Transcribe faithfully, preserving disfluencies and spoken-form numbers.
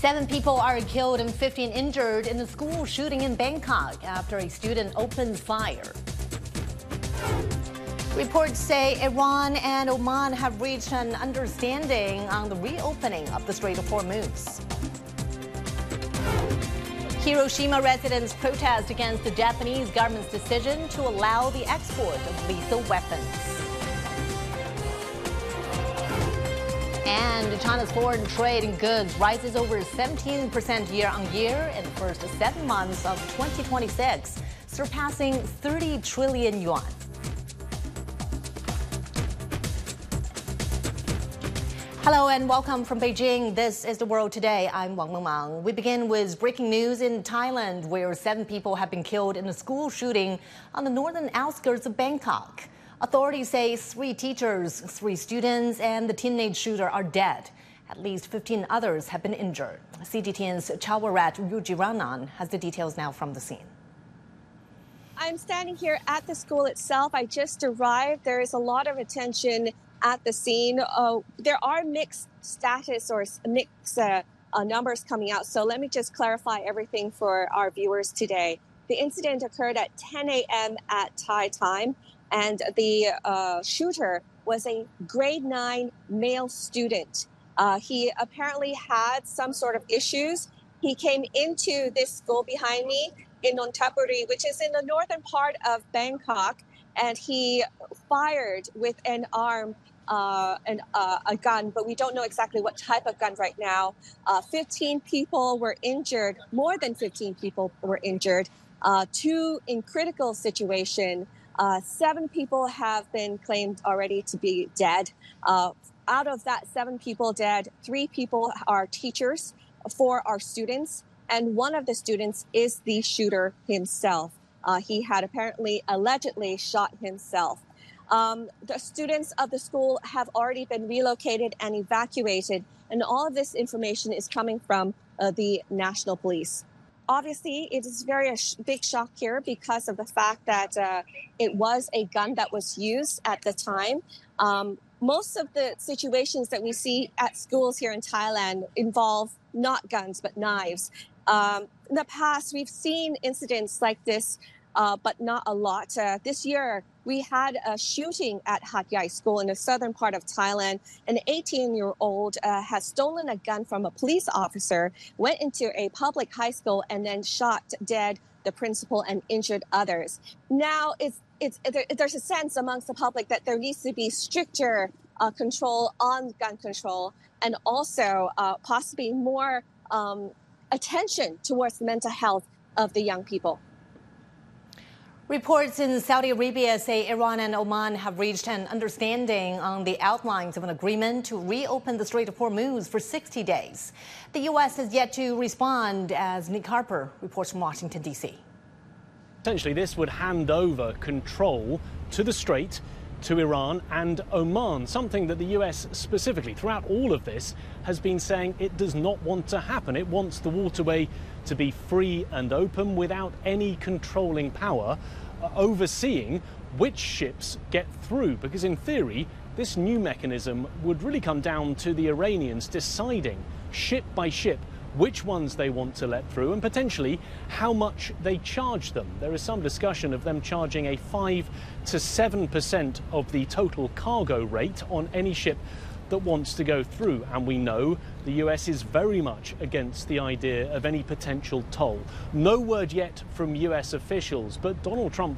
Seven people are killed and fifteen injured in a school shooting in Bangkok after a student opened fire. Reports say Iran and Oman have reached an understanding on the reopening of the Strait of Hormuz. Hiroshima residents protest against the Japanese government's decision to allow the export of lethal weapons. And China's foreign trade in goods rises over seventeen percent year on year in the first seven months of twenty twenty-six, surpassing thirty trillion yuan. Hello and welcome from Beijing. This is The World Today. I'm Wang Mengmang. We begin with breaking news in Thailand, where seven people have been killed in a school shooting on the northern outskirts of Bangkok. Authorities say three teachers, three students, and the teenage shooter are dead. At least fifteen others have been injured. C G T N's Chawarat Rujiranan has the details now from the scene. I'm standing here at the school itself. I just arrived. There is a lot of attention at the scene. Uh, there are mixed status or mixed uh, uh, numbers coming out. So let me just clarify everything for our viewers today. The incident occurred at ten a m at Thai time. And the uh, shooter was a grade nine male student. Uh, he apparently had some sort of issues. He came into this school behind me in Nonthaburi, which is in the northern part of Bangkok, and he fired with an arm, uh, an, uh, a gun, but we don't know exactly what type of gun right now. Uh, fifteen people were injured, more than fifteen people were injured, uh, two in critical situation. Uh, seven people have been claimed already to be dead. Uh, out of that seven people dead, three people are teachers, four are students, and one of the students is the shooter himself. Uh, he had apparently allegedly shot himself. Um, the students of the school have already been relocated and evacuated, and all of this information is coming from uh, the National Police. Obviously, it is very a sh- big shock here because of the fact that uh, it was a gun that was used at the time. Um, most of the situations that we see at schools here in Thailand involve not guns, but knives. Um, in the past, we've seen incidents like this, uh, but not a lot. Uh, this year, we had a shooting at Hat Yai School in the southern part of Thailand. An eighteen-year-old uh, has stolen a gun from a police officer, went into a public high school, and then shot dead the principal and injured others. Now, it's, it's, there, there's a sense amongst the public that there needs to be stricter uh, control on gun control and also uh, possibly more um, attention towards the mental health of the young people. Reports in Saudi Arabia say Iran and Oman have reached an understanding on the outlines of an agreement to reopen the Strait of Hormuz for sixty days. The U S has yet to respond, as Nick Harper reports from Washington, D C. Essentially, this would hand over control to the strait to Iran and Oman, something that the U S specifically throughout all of this has been saying it does not want to happen. It wants the waterway to be free and open without any controlling power uh, overseeing which ships get through, because in theory this new mechanism would really come down to the Iranians deciding ship by ship which ones they want to let through and potentially how much they charge them. There is some discussion of them charging a five to seven percent of the total cargo rate on any ship that wants to go through. And we know the U S is very much against the idea of any potential toll. No word yet from U S officials, but Donald Trump